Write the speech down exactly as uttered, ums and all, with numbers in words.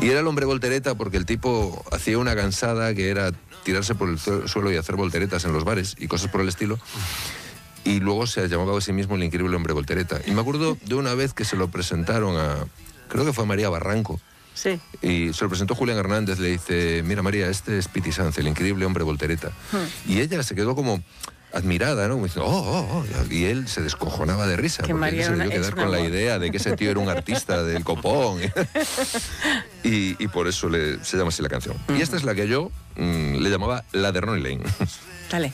Y era el hombre voltereta porque el tipo hacía una cansada que era tirarse por el suelo y hacer volteretas en los bares y cosas por el estilo. Y luego se llamaba a sí mismo el increíble hombre voltereta. Y me acuerdo de una vez que se lo presentaron a, creo que fue a María Barranco. Sí. Y se lo presentó Julián Hernández, le dice, mira María, este es Piti Sanz, el increíble hombre voltereta. Hmm. Y ella se quedó como admirada, ¿no? Como diciendo, oh, oh, oh. Y él se descojonaba de risa, que porque María él se una, debió quedar con amor. la idea de que ese tío era un artista del copón. y, y por eso le, se llama así la canción. Uh-huh. Y esta es la que yo mmm, le llamaba la de Ronnie Lane.